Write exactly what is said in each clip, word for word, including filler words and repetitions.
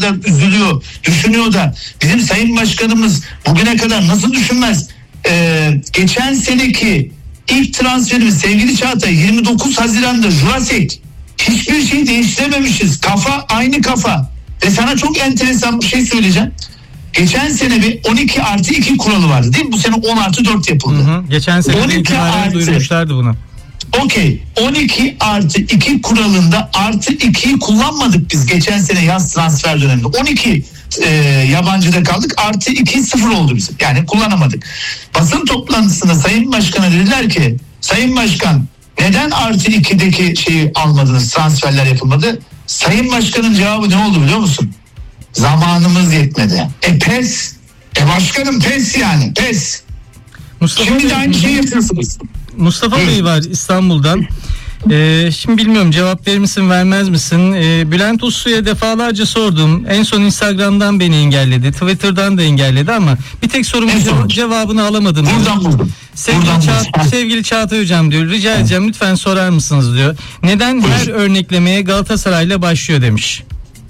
kadar üzülüyor, düşünüyor da bizim Sayın Başkanımız bugüne kadar nasıl düşünmez? Ee, geçen seneki ilk transferimiz sevgili Çağatay yirmi dokuz Haziran'da Jurasek. Hiçbir şey değiştirememişiz. Kafa aynı kafa. Ve sana çok enteresan bir şey söyleyeceğim. Geçen sene bir on iki artı iki kuralı vardı değil mi? Bu sene on artı dört yapıldı. Hı hı. Geçen sene itibaren duyurmuşlardı bunu. Okey. on iki artı iki kuralında artı ikiyi kullanmadık biz geçen sene yaz transfer döneminde. on iki e, yabancıda kaldık. Artı iki sıfır oldu bizim. Yani kullanamadık. Basın toplantısında Sayın Başkan'a dediler ki Sayın Başkan neden artı ikideki şeyi almadınız, transferler yapılmadı? Sayın Başkan'ın cevabı ne oldu biliyor musun? Zamanımız yetmedi. E pes. E başkanım pes yani pes. Mustafa Şimdi Bey, de aynı şeyi yapıyorsunuz. Mustafa Bey var İstanbul'dan. Ee, şimdi bilmiyorum cevap verir misin vermez misin? Ee, Bülent Uslu'ya defalarca sordum. En son Instagram'dan beni engelledi. Twitter'dan da engelledi ama bir tek sorumun cev- cevabını alamadım. Buradan buldum. Sevgili, Buradan Ça- buldum. sevgili Çağatay Hocam diyor. Rica edeceğim lütfen sorar mısınız diyor. Neden Buyur. her örneklemeye Galatasaray'la başlıyor demiş.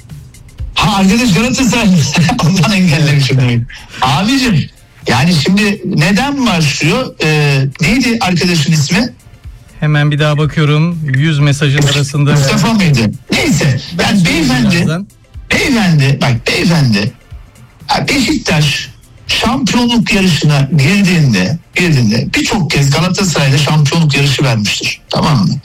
Ha arkadaş Galatasaray ondan engellemişim demek. Abicim yani şimdi neden başlıyor? Ee, neydi arkadaşın ismi? Hemen bir daha bakıyorum. yüz mesajın arasında. Mustafa mıydı? Neyse. Yani beyefendi birazdan. beyefendi bak beyefendi Beşiktaş şampiyonluk yarışına girdiğinde girdiğinde birçok kez Galatasaray'da şampiyonluk yarışı vermiştir. Tamam mı?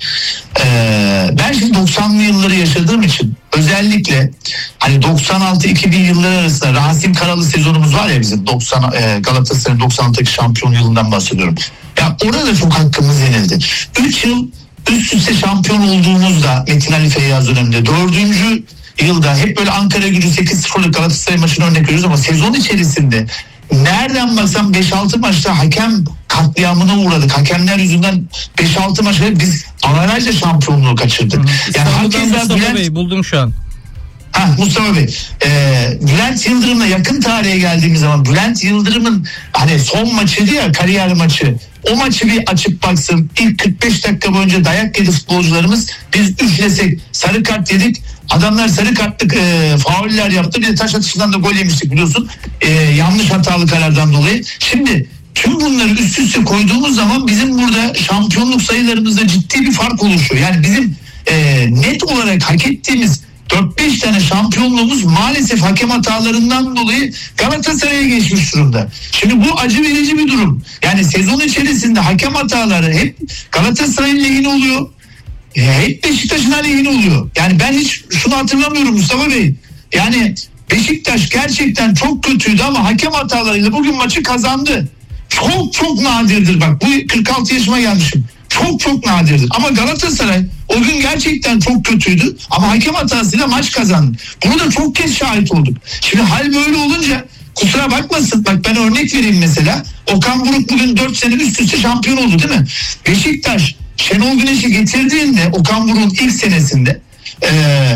Ee, ben şimdi doksanlı yılları yaşadığım için özellikle hani doksan altı iki bin yılları arasında Rasim Karalı sezonumuz var ya bizim doksan e, Galatasaray'ın doksan altıdaki şampiyon yılından bahsediyorum. Ya orada da çok hakkımız yenildi. üç yıl üst üste şampiyon olduğumuzda Metin Ali Feyyaz döneminde dördüncü yılda hep böyle Ankara Gücü sekiz sıfırlık Galatasaray maçını örnek veriyoruz ama sezon içerisinde nereden baksan beş altı maçta hakem katliamına uğradık. Hakemler yüzünden beş altı maçta biz avarajla şampiyonluğu kaçırdık. Hı. Yani İstanbul'dan Mustafa Bülent... Bey buldum şu an. Ha, Mustafa Bey, e, Bülent Yıldırım'la yakın tarihe geldiğimiz zaman Bülent Yıldırım'ın hani son maçıydı ya kariyer maçı. O maçı bir açıp baksın. İlk kırk beş dakika boyunca dayak yedi futbolcularımız. Biz üflesek sarı kart yedik. Adamlar sarı kartlık e, fauller yaptı. Bir de taş atışından da gol yemiştik biliyorsun. E, yanlış hatalı karardan dolayı. Şimdi tüm bunları üst üste koyduğumuz zaman bizim burada şampiyonluk sayılarımızda ciddi bir fark oluşuyor. Yani bizim e, net olarak hak ettiğimiz dört beş tane şampiyonluğumuz maalesef hakem hatalarından dolayı Galatasaray'a geçmiş durumda. Şimdi bu acı verici bir durum. Yani sezon içerisinde hakem hataları hep Galatasaray'ın lehine oluyor. Hep Beşiktaş'ın aleyhine oluyor. Yani ben hiç şunu hatırlamıyorum Mustafa Bey. Yani Beşiktaş gerçekten çok kötüydü ama hakem hatalarıyla bugün maçı kazandı. Çok çok nadirdir bak. Bu kırk altı yaşıma gelmişim. Çok çok nadirdir. Ama Galatasaray o gün gerçekten çok kötüydü ama hakem hatasıyla maç kazandı. Bunu da çok kez şahit olduk. Şimdi hal böyle olunca kusura bakmasın. Bak ben örnek vereyim mesela. Okan Buruk bugün dört sene üst üste şampiyon oldu değil mi? Beşiktaş Şenol Güneş'i getirdiğinde Okan Buruk'un ilk senesinde ee,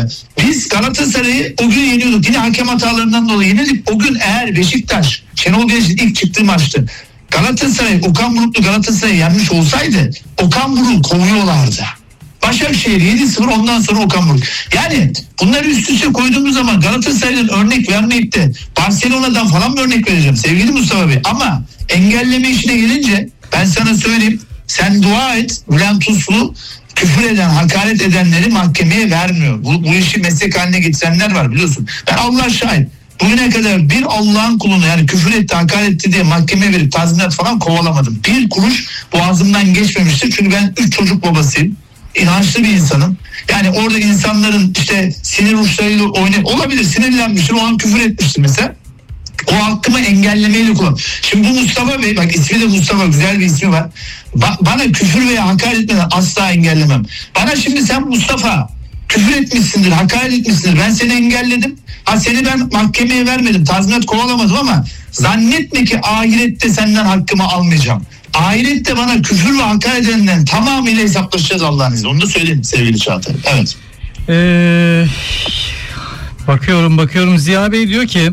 biz Galatasaray'ı o gün yeniyorduk. Yine hakem hatalarından dolayı yenildik. O gün eğer Beşiktaş Şenol Güneş'in ilk çıktığı maçtı. Galatasaray Okan Buruk'lu Galatasaray'ı yenmiş olsaydı Okan Buruk'u kovuyorlardı. Başakşehir yedi sıfır ondan sonra Okan Buruk. Yani bunları üst üste koyduğumuz zaman Galatasaray'dan örnek vermeyip de Barcelona'dan falan bir örnek vereceğim sevgili Mustafa Bey. Ama engelleme işine gelince ben sana söyleyeyim sen dua et Bülent Uslu küfür eden, hakaret edenleri mahkemeye vermiyor. Bu, bu işi meslek haline getirenler var biliyorsun. Ben Allah şahit. Bugüne kadar bir Allah'ın kulunu yani küfür etti, hakaret etti diye mahkemeye verip tazminat falan kovalamadım. Bir kuruş boğazımdan geçmemiştir. Çünkü ben üç çocuk babasıyım. İnançlı bir insanım. Yani orada insanların işte sinir uçlarıyla oynayıp olabilir sinirlenmiştir. O an küfür etmiştir mesela. O hakkımı engellemeyle kullan. Şimdi bu Mustafa Bey bak ismi de Mustafa güzel bir ismi var. Ba- bana küfür veya hakaret etmeden asla engellemem. Bana şimdi sen Mustafa küfür etmişsindir, hakaret etmişsindir. Ben seni engelledim. Ha seni ben mahkemeye vermedim. Tazminat kovalamadım ama zannetme ki ahirette senden hakkımı almayacağım. Ahirette bana küfür ve hakaret edenden tamamıyla hesaplaşacağız Allah'ın izniyle. Onu da söyleyeyim sevgili Çağatay. Evet. Ee, bakıyorum bakıyorum Ziya Bey diyor ki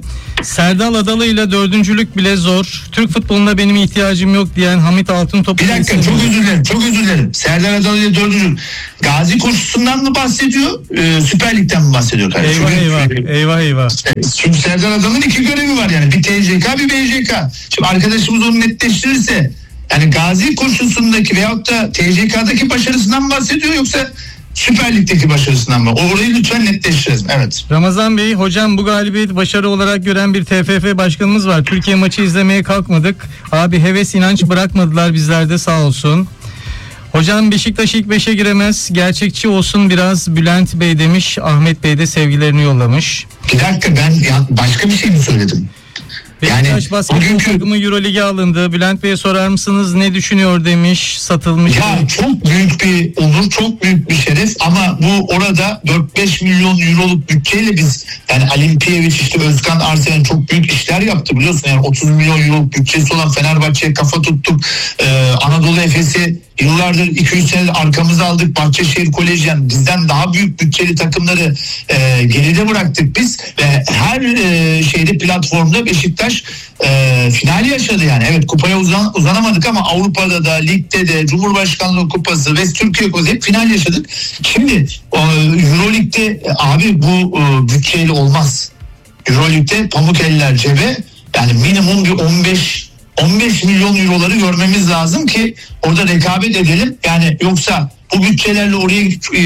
Serdal Adalı ile dördüncülük bile zor. Türk futboluna benim ihtiyacım yok diyen Hamit Altıntop. Bir dakika, çok özür dilerim. Çok özür dilerim. Serdar Adalı ile dördüncülük. Gazi koşusundan mı bahsediyor? E, Süper Lig'den mi bahsediyor kardeşim? Eyvah Çünkü, eyvah. Eyvah eyvah. Çünkü Serdar Adalı'nın iki görevi var yani. Bir T C K, bir B C K. Şimdi arkadaşımız onu netleştirirse, yani Gazi koşusundaki veyahut da T C K'daki başarısından mı bahsediyor, yoksa Süper Lig'deki başarısından mı? Orayı lütfen netleştirelim. Evet. Ramazan Bey, hocam bu galibiyet başarı olarak gören bir T F F başkanımız var. Türkiye maçı izlemeye kalkmadık. Abi heves inanç bırakmadılar bizlerde, sağ olsun. Hocam Beşiktaş ilk beşe giremez. Gerçekçi olsun biraz Bülent Bey demiş. Ahmet Bey de sevgilerini yollamış. Bir dakika, ben ya başka bir şey mi söyledim? Beşiktaş Yani basketbol bugünkü... takımı Euroleague'e alındı. Bülent Bey'e sorar mısınız ne düşünüyor demiş. Satılmış. Ya çok büyük bir onur, çok büyük bir şeref ama bu orada dört beş milyon euroluk bütçeyle biz, yani Alimpiyeviç, işte Özkan Arsenal çok büyük işler yaptı biliyorsun. Yani otuz milyon euroluk bütçesi olan Fenerbahçe'ye kafa tuttuk. Ee, Anadolu Efes'i yıllardır iki üç senedir arkamıza aldık. Bahçeşehir Koleji, yani bizden daha büyük bütçeli takımları e, geride bıraktık biz ve her e, şeyde, platformda Beşiktaş e, final yaşadı yani. Evet, kupaya uzan, uzanamadık ama Avrupa'da da, ligde de, Cumhurbaşkanlığı Kupası ve Türkiye Kupası hep final yaşadık. Şimdi e, Euroleague'de abi bu e, bütçeyle olmaz. Euroleague'de pamuk eller cebe, yani minimum bir on beş on beş milyon euroları görmemiz lazım ki orada rekabet edelim. Yani yoksa bu bütçelerle oraya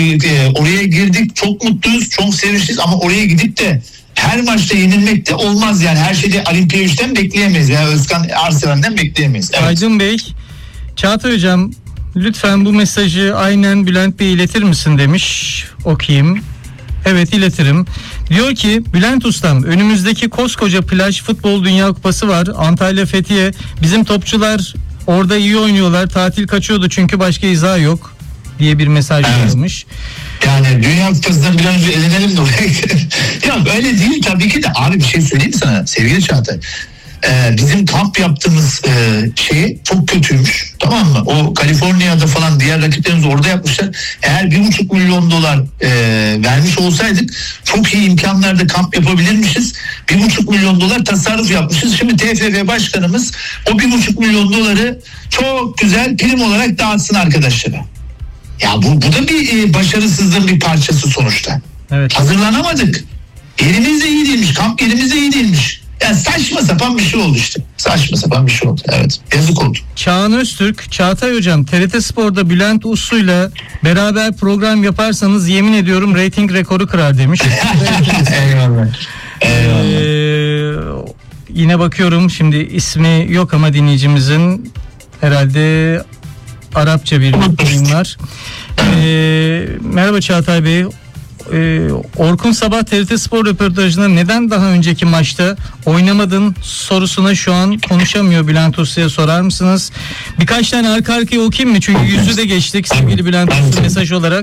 e, oraya girdik, çok mutluyuz, çok sevinçliyiz ama oraya gidip de her maçta yenilmek de olmaz yani. Her şeyde Alimpiyeviç'ten bekleyemeyiz ya, Özkan Arsenal'den bekleyemeyiz. Evet. Aydın Bey, Çağatay Hocam lütfen bu mesajı aynen Bülent Bey'e iletir misin demiş. Okuyayım. Evet, iletirim. Diyor ki Bülent Ustam, önümüzdeki koskoca plaj futbol dünya kupası var. Antalya Fethiye. Bizim topçular orada iyi oynuyorlar. Tatil kaçıyordu çünkü başka izah yok diye bir mesaj evet. yazmış. Yani Dünya Kupası'ndan bir an önce elenelim de oraya gidelim. Ya öyle değil tabii ki de. Abi bir şey söyleyeyim sana sevgili Çağatay. Ee, bizim kamp yaptığımız e, şey çok kötüymüş, tamam mı? O Kaliforniya'da falan diğer rakiplerimiz orada yapmışlar. Eğer bir buçuk milyon dolar e, vermiş olsaydık çok iyi imkanlarda kamp yapabilirmişiz. Bir buçuk milyon dolar tasarruf yapmışız. Şimdi T F F başkanımız o bir buçuk milyon doları çok güzel prim olarak dağıtsın arkadaşlara. Ya bu, bu da bir e, başarısızlığın bir parçası sonuçta. Evet. Hazırlanamadık. Yerimiz de iyi değilmiş, kamp yerimiz de iyi değilmiş. Yani saçma sapan bir şey oldu işte. Saçma sapan bir şey oldu. Evet. Yazık oldu. Çağan Öztürk, Çağatay Hocam T R T Spor'da Bülent Uslu'yla beraber program yaparsanız yemin ediyorum reyting rekoru kırar demiş. Eyvallah. Eyvallah. Ee, yine bakıyorum şimdi, ismi yok ama dinleyicimizin herhalde Arapça bir oyun var. Ee, merhaba Çağatay Bey. Ee, Orkun Sabah T R T Spor röportajında neden daha önceki maçta oynamadın sorusuna şu an konuşamıyor Bülent Uslu'ya sorar mısınız? Birkaç tane arka arkaya okuyayım mı? Çünkü yüzü de geçtik sevgili Bülent Uslu mesaj olarak.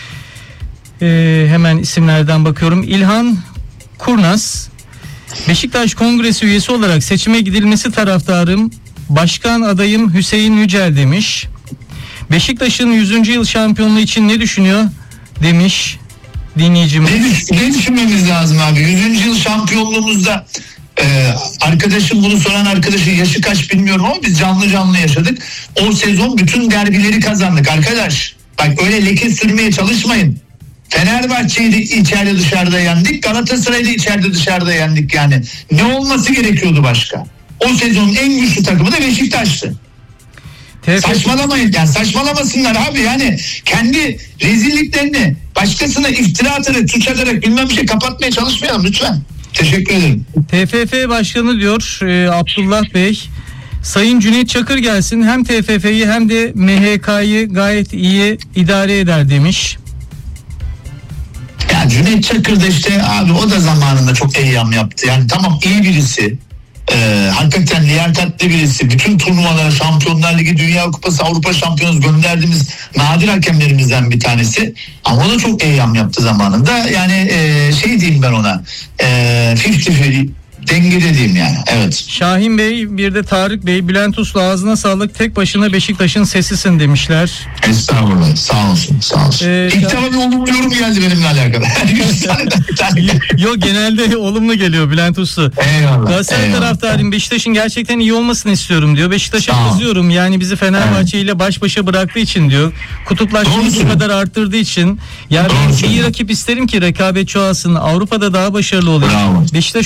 Ee, hemen isimlerden bakıyorum. İlhan Kurnaz, Beşiktaş Kongresi üyesi olarak seçime gidilmesi taraftarım. Başkan adayım Hüseyin Yücel demiş. Beşiktaş'ın yüzüncü yıl şampiyonluğu için ne düşünüyor demiş dinleyicimiz. Ne, ne düşünmemiz lazım abi? yüzüncü yıl şampiyonluğumuzda e, arkadaşım, bunu soran arkadaşın yaşı kaç bilmiyorum ama biz canlı canlı yaşadık. O sezon bütün derbileri kazandık arkadaş. Bak öyle leke sürmeye çalışmayın. Fenerbahçe'yi de içeride dışarıda yendik. Galatasaray'ı da içeride dışarıda yendik yani. Ne olması gerekiyordu başka? O sezonun en güçlü takımı da Beşiktaş'tı. Saçmalamayın yani, saçmalamasınlar abi, yani kendi rezilliklerini başkasına iftira atarak, suç atarak bilmem bir şey kapatmaya çalışmayalım lütfen. Teşekkür ederim. T F F Başkanı diyor e, Abdullah Bey, Sayın Cüneyt Çakır gelsin, hem T F F'yi hem de M H K'yı gayet iyi idare eder demiş. Ya Cüneyt Çakır da işte abi, o da zamanında çok eyyam yaptı. Yani tamam, iyi birisi. Ee, hakikaten liyakatli birisi. Bütün turnuvalara, Şampiyonlar Ligi, Dünya Kupası, Avrupa Şampiyonası gönderdiğimiz nadir hakemlerimizden bir tanesi. Ama o da çok eyyam yaptı zamanında. Yani e, şey diyeyim ben ona, e, elli elli dengede diyeyim yani. Evet. Evet. Şahin Bey, bir de Tarık Bey, Bülent Uslu ağzına sağlık, tek başına Beşiktaş'ın sesisin demişler. Estağfurullah. Sağ olsun. Sağ olsun. Ee, İlk defa bir olumlu yorum geldi benimle alakalı. Yok, genelde olumlu geliyor Bülent Uslu. Eyvallah. Galatasaray eyvallah. taraftarıyım, Beşiktaş'ın gerçekten iyi olmasını istiyorum diyor. Beşiktaş'a Sağ ol. kızıyorum, yani bizi Fenerbahçe ile baş başa bıraktığı için diyor. Kutuplaşmayı bu kadar arttırdığı için. Yani Doğru ben iyi söylüyorsun. rakip isterim ki rekabet çoğalsın. Avrupa'da daha başarılı olayım. Bravo. Beşiktaş